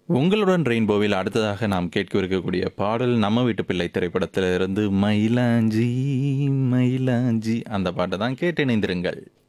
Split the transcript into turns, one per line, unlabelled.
உங்களுடன் ரெயின்போவில் அடுத்ததாக நாம் கேட்கவிருக்கக்கூடிய பாடல் நம்ம வீட்டு பிள்ளை திரைப்படத்திலிருந்து மயிலாஞ்சி மயிலாஞ்சி அந்த பாட்டை தான் கேட்டு இணைந்திருங்கள்.